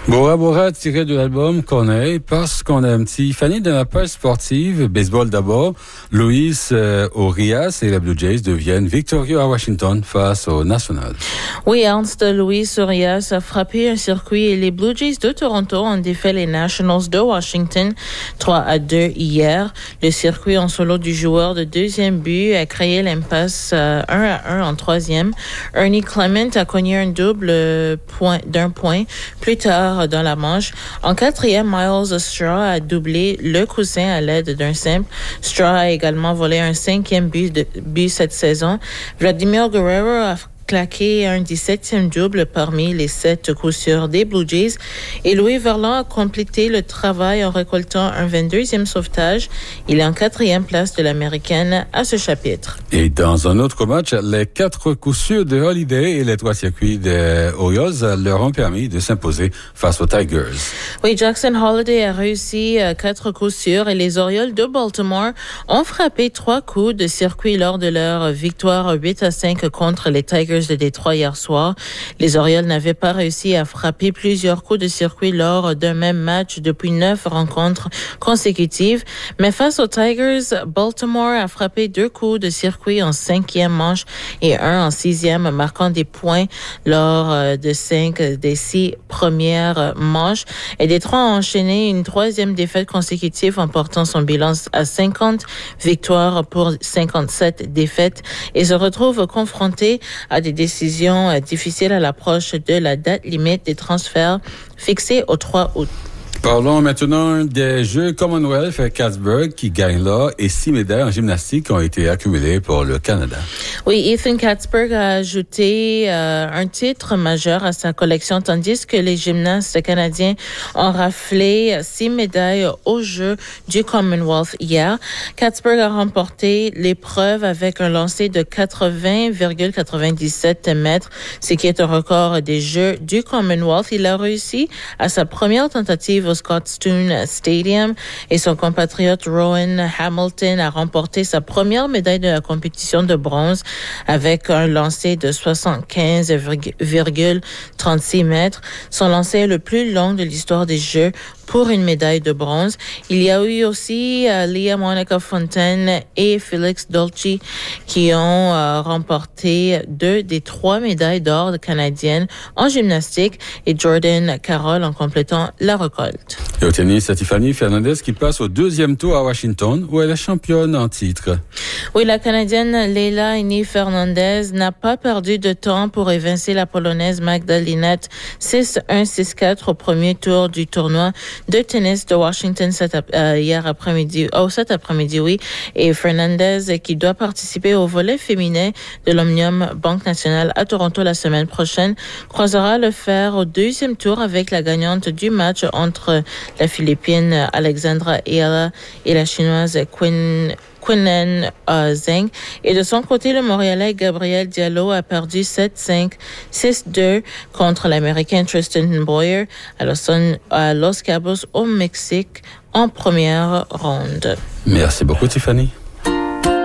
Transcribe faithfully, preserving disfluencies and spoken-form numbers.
Bora Bora tiré de l'album Corneille parce qu'on aime. Tiffany de la page sportive, baseball d'abord. Luis euh, Urias et les Blue Jays deviennent victorieux à Washington face aux Nationals. Oui, Ernst Luis Urias a frappé un circuit et les Blue Jays de Toronto ont défait les Nationals de Washington trois à deux hier. Le circuit en solo du joueur de deuxième but a créé l'impasse euh, un à un en troisième. Ernie Clement a cogné un double point d'un point plus tard dans la manche. En quatrième, Miles Straw a doublé le coussin à l'aide d'un simple. Straw a également volé un cinquième but, de, but cette saison. Vladimir Guerrero a claqué un dix-septième double parmi les sept coups sûrs des Blue Jays. Et Louis Verland a complété le travail en récoltant un vingt-deuxième sauvetage. Il est en quatrième place de l'américaine à ce chapitre. Et dans un autre match, les quatre coups sûrs de Holiday et les trois circuits des Orioles leur ont permis de s'imposer face aux Tigers. Oui, Jackson Holiday a réussi euh, quatre coups sûrs et les Orioles de Baltimore ont frappé trois coups de circuit lors de leur victoire huit à cinq contre les Tigers de Détroit hier soir. Les Orioles n'avaient pas réussi à frapper plusieurs coups de circuit lors d'un même match depuis neuf rencontres consécutives. Mais face aux Tigers, Baltimore a frappé deux coups de circuit en cinquième manche et un en sixième, marquant des points lors de cinq des six premières manches. Et Détroit a enchaîné une troisième défaite consécutive en portant son bilan à cinquante victoires pour cinquante-sept défaites et se retrouve confronté à des décisions euh, difficiles à l'approche de la date limite des transferts fixée au trois août. Parlons maintenant des Jeux Commonwealth à Cattsburg qui gagnent là et six médailles en gymnastique ont été accumulées pour le Canada. Oui, Ethan Cattsburg a ajouté euh, un titre majeur à sa collection tandis que les gymnastes canadiens ont raflé six médailles aux Jeux du Commonwealth hier. Cattsburg a remporté l'épreuve avec un lancer de quatre-vingts virgule quatre-vingt-dix-sept mètres, ce qui est un record des Jeux du Commonwealth. Il a réussi à sa première tentative au Scotstoun Stadium et son compatriote Rowan Hamilton a remporté sa première médaille de la compétition de bronze avec un lancer de soixante-quinze virgule trente-six mètres. Son lancer est le plus long de l'histoire des Jeux pour une médaille de bronze. Il y a eu aussi euh, Leah Monica Fontaine et Félix Dolce qui ont euh, remporté deux des trois médailles d'or canadiennes en gymnastique et Jordan Carroll en complétant la récolte. Et au tennis, c'est Tiffany Fernandez qui passe au deuxième tour à Washington où elle est championne en titre. Oui, la Canadienne Leila Ini Fernandez n'a pas perdu de temps pour évincer la Polonaise Magdalena six un six quatre au premier tour du tournoi de tennis de Washington cet, euh, hier après-midi, oh, cet après-midi, oui. Et Fernandez, qui doit participer au volet féminin de l'Omnium Banque Nationale à Toronto la semaine prochaine, croisera le fer au deuxième tour avec la gagnante du match entre la Philippine Alexandra Ayala et la Chinoise Quinn Quinnen uh, Zheng. Et de son côté, le Montréalais Gabriel Diallo a perdu sept cinq, six deux contre l'Américain Tristan Boyer à Los, à Los Cabos au Mexique en première ronde. Merci beaucoup, Tiffany.